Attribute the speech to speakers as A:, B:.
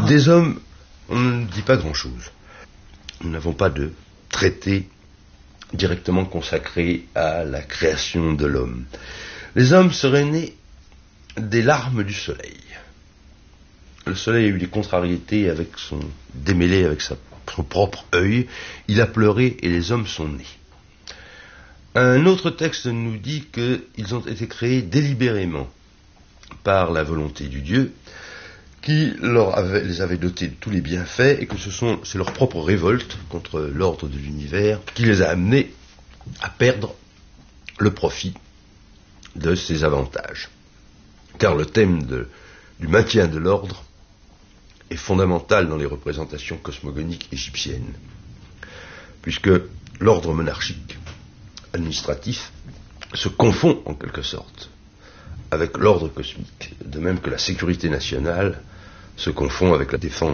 A: Des hommes, on ne dit pas grand-chose. Nous n'avons pas de traité directement consacré à la création de l'homme. Les hommes seraient nés des larmes du soleil. Le soleil a eu des contrariétés démêlées avec son propre œil. Il a pleuré et les hommes sont nés. Un autre texte nous dit qu'ils ont été créés délibérément par la volonté du Dieu, qui les avait dotés de tous les bienfaits, et que c'est leur propre révolte contre l'ordre de l'univers qui les a amenés à perdre le profit de ces avantages. Car le thème du maintien de l'ordre est fondamental dans les représentations cosmogoniques égyptiennes, puisque l'ordre monarchique administratif se confond en quelque sorte avec l'ordre cosmique, de même que la sécurité nationale se confond avec la défense